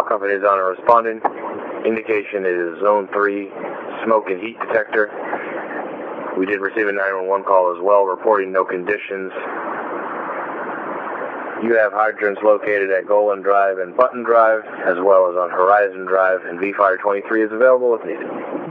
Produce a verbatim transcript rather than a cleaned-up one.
All companies on are responding. Indication is zone three, smoke and heat detector. We did receive a nine one one call as well, reporting no conditions. You have hydrants located at Golan Drive and Button Drive, as well as on Horizon Drive, and V Fire twenty-three is available if needed.